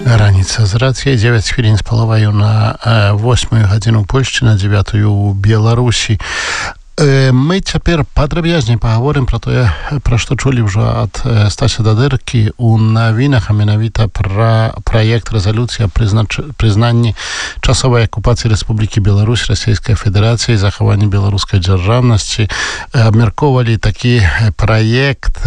Раніца з рацыяй 9 хвілін з паловаю на 8 гадзіну Польшчы, на 9 у Беларусі. Мы цяпер падрабязней паговорым пра тое, пра што чулі ўжо ад Стася Дадыркі ў навінах, а менавіта пра праект рэзалюцыі аб прызнанні часовай акупацыі Рэспублікі Беларусь Расійскай Федэрацыі, захаванні беларускай дзяржаўнасці. Абмяркоўвалі такі праект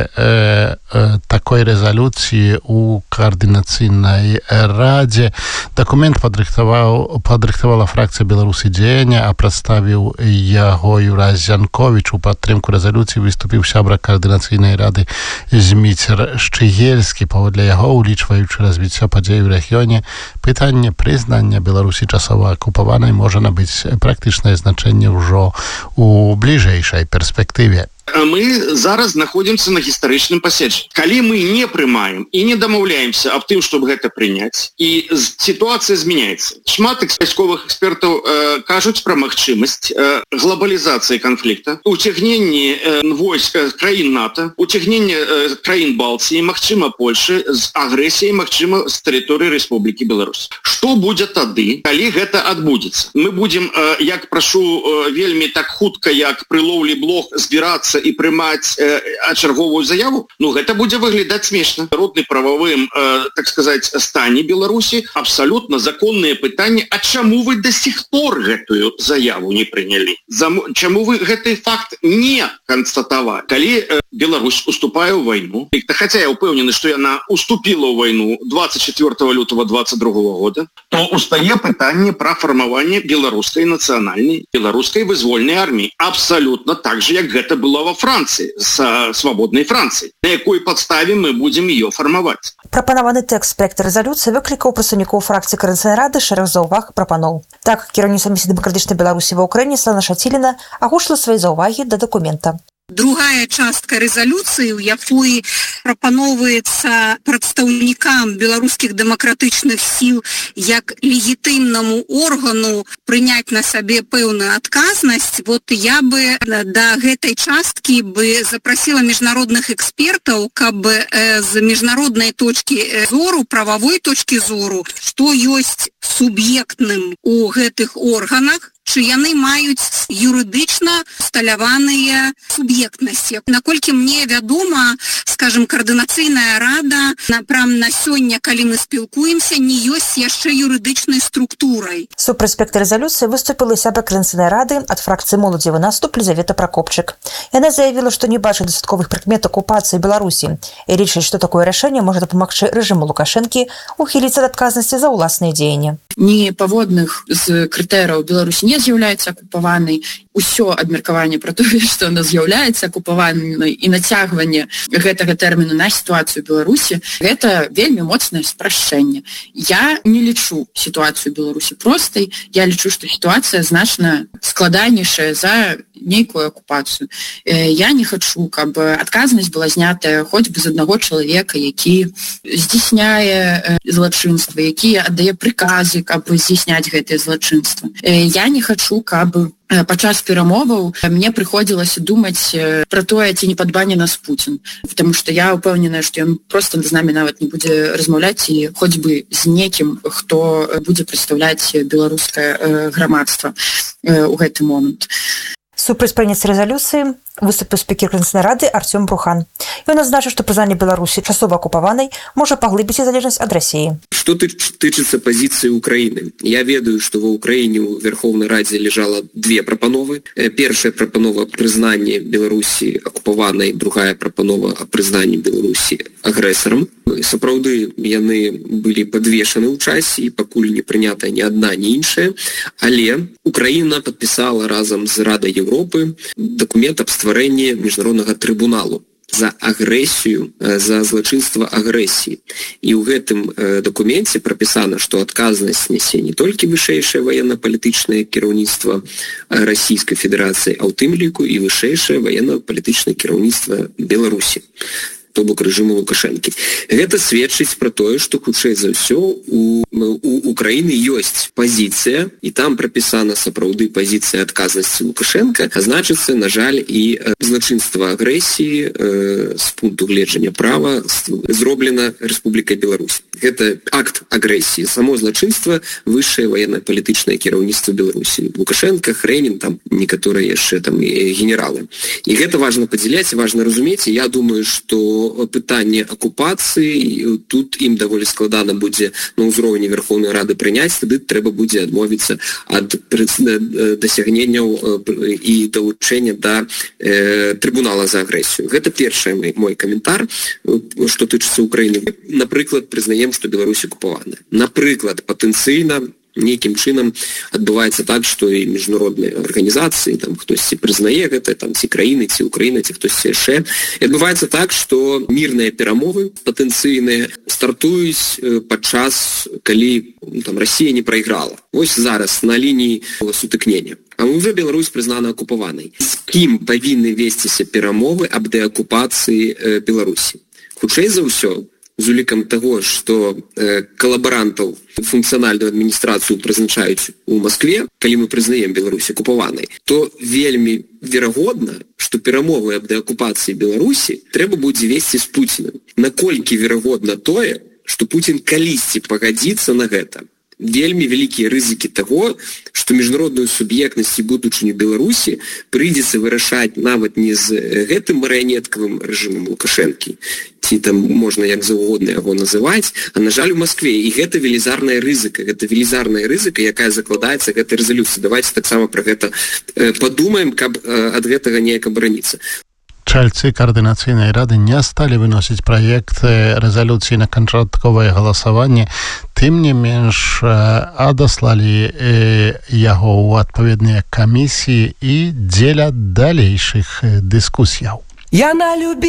такой рэзалюцыі ў каардынацыйнай радзе. Дакумент падрыхтавала фракцыя Беларусі дзеяння, а прадставіў яго Юрась Зянкович. У падтрымку рэзалюцыі выступіў сябра каардынацыйнай рады Зміцер Шчыгельскі. Паводле яго, улічваючы развіццё падзей у рэгіёне, пытанне прызнання Беларусі часова акупаванай можа набыць практычнае значэнне ўжо ў бліжэйшай перспектыве. Мы зараз знаходзімся на гістарычным паседжанні. Калі мы не прымаем і не дамаўляемся аб тым, чтобы гэта прыняць, і сітуацыя змяняецца. Шмат вайсковых экспертаў кажуць пра магчымасць глобалізацыі канфлікта, уцягненні войск краін НАТО, уцягненне краін Балтыі, магчыма Польшы, з агрэсіяй, магчыма з тэрыторыі Рэспублікі Беларусь. Што будзе тады, калі гэта адбудзецца? Мы будзем, як прашу вельмі так хутка, як пры лоўлі блох, збірацца і прымаць чарговую заяву, гэта будзе выглядаць смешна. Народны прававым, так сказаць, стане Беларусі абсалютна законныя пытанні, а чаму вы до сих пор гэтую заяву не прынялі? Чаму вы гэты факт не канстатавалі? Калі Беларусь уступае ў вайну, хаця я ўпэўнены, што яна уступіла ў вайну 24 лютого 22 года, то устае пытанне пра фармаванне беларускай нацыянальнай, беларускай вызвольнай арміі. Абсалютна так же, як гэта было во Францыі, з свабоднай Францыі. На якой падставе мы будзем ее фармаваць? Прапанаваны тэкст праекта рэзалюцыі выклікаў прадстаўнікоў фракцыі Каардынацыйнай рады шэраг заўваг і прапаноў. Так, кіраўніцтва місіі дэмакратычнай Беларусі ва ўкраіне Святлана Шаціліна агучыла свае заўвагі да дакумента. Другая частка рэзалюцыі, у якой прапаноўваецца прадстаўнікам беларускіх дэмакратычных сіл як легітымнаму органу прыняць на сабе пэўную адказнасць, я бы да гэтай часткі бы запрасіла міжнародных экспертаў, каб з міжнароднай точкі зору, прававой точкі зору, што ёсць суб'ектным у гэтых органах, чи яны маюць юрыдычна усталяваныя суб'ектнасці. Наколькі мне вядома, скажем, каардынацыйная рада на сёння, калі мы спілкуемся, не ёсць яшчэ юрыдычнай структурай. Супраць праекта рэзалюцыі выступіла сябра Каардынацыйнай рады ад фракцыі «Моладзевы наступ» Лізавета Пракопчык. Яна заявіла, што не бачыць дастатковых прыкмет акупацыі Беларусі і лічыць, што такое рашэнне можа дапамагчы рэжыму Лукашэнкі ухіліцца ад адказнасці за ўласныя дзеянні. Ні паводных з крытэрыяў Беларусі не з'яўляецца акупаванай. Усё абмеркаванне пра тое, што яна з'яўляецца акупаванай і нацягванне гэтага тэрміну на сітуацыю Беларусі, гэта вельмі моцнае спрашчэнне. Я не лічу сітуацыю Беларусі простай, я лічу, што сітуацыя значна складанейшая за нейкую акупацыю. Я не хачу, каб адказнасць была знятая хоць бы з аднаго чалавека, які здзяйсняе злачынства, які аддае прыказы, каб здзяйсняць гэтае злачынства. Я не хачу, каб падчас перамоваў мне прыходзілася думаць пра тое, ці не падбане нас Пуцін. Потому што я ўпэўненая, што ён проста з намі нават не будзе размаўляць і хоць бы з некім, хто будзе прадстаўляць беларускае грамадства ў гэты момант. Супраць прыняцця рэзалюцыі выступіў спікер Каардынацыйнай рады Артём Брухан. Ён адзначыў, што прызнанне Беларусі часова акупаванай можа паглыбіць залежнасць ад Расіі. Что тычыцца пазіцыі Украіны? Я ведаю, што ва Украіне ў Верховнай Радзе лежала две прапановы. Першая прапанова аб прызнанні Беларусі акупаванай, другая прапанова аб прызнанні Беларусі агрэсарам. Сапраўды, яны былі падвешаны ў часе і пакуль не прынята ні адна, ні іншая. Але Украіна падпісала разам з Радай Еўропы дакумент аб стварэнні міжнароднага трыбуналу за агрэсію, за злачынства агрэсіі. І ў гэтым дакуменце прапісана, што адказнасць нясе не толькі вышэйшае ваенна-палітычнае кіраўніцтва Расійскай Федэрацыі, а ў тым ліку і вышэйшае ваенна-палітычнае кіраўніцтва Беларусі. то бок рэжыму Лукашэнкі. Гэта сведчыць пра тое, што хутчэй за ўсё у Украіны ёсць пазіцыя, і там прапісана сапраўды пазіцыя адказнасці Лукашэнка, а значыцца, на жаль, і злачынства агрэсіі з пункту гледжання права зроблена Рэспублікай Беларусь. Гэта акт агрэсіі, само злачынства высшае военно-палітычнае кіраўніцтва Беларусі. Лукашенко, Хренін, там некаторыя яшчэ там генералы. І гэта важна падзяляць, важна разумець. Я думаю, што пытанне акупацыі тут ім даволі складана будзе на ўзроўні Верховнай Рады прыняць, тады трэба будзе адмовіцца ад дасягненняў і далучэння да трыбунала за агрэсію. Гэта першы мой каментар, што тычыцца Украіны. Напрыклад, прызнаем, што Беларусь акупавана. Напрыклад, патэнцыйна нейкім чынам адбываецца так, што і міжнародныя арганізацыі, там хтосьці прызнае гэта, там ці краіны, ці Украіна, ці хтосьці яшчэ. І адбываецца так, што мірныя перамовы патэнцыйныя стартуюць падчас, калі там Расія не прайграла. Вось зараз на лініі сутыкнення. А ўжо Беларусь прызнана акупаванай. З кім павінны весціся перамовы аб дэакупацыі Беларусі? Хутчэй за ўсё, з улікам таго, што калабарантаў функцыянальную адміністрацыю прызначаюць у Маскве, калі мы прызнаем Беларусь акупаванай, то вельмі верагодна, што перамовы аб дэакупацыі Беларусі трэба будзе весці з Пуцінам. Наколькі верагодна тое, што Пуцін калісьці пагадзіцца на гэта? Вельмі вялікія рызыкі таго, што міжнародную суб'ектнасць і будучыню Беларусі прыйдзецца вырашаць нават не з гэтым марыянеткавым рэжымам Лукашэнкі, ці там можна як заўгодна яго называць, а на жаль у Маскве. І гэта велізарная рызыка, якая закладаецца гэтай рэзалюцыі. Давайте таксама пра гэта падумаем, каб ад гэтага неяк абараніцца. Чальцы координацыйнай рады не сталі выносіць праект рэзалюцыі на канчатковае галасаванне, тым не менш адаслалі яго ў адпаведныя камісіі і дзеля далейшых дыскусіяў.